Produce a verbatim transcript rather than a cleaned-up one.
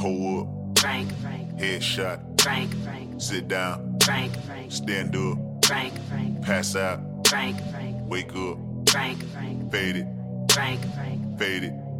Hold up. Frank, Frank, Headshot. Frank, Frank, Sit down. Frank, Frank, Stand up. Frank, Frank, Pass out. Frank, Frank, Wake up. Frank, Frank, Fade it. Frank, Frank, Fade it.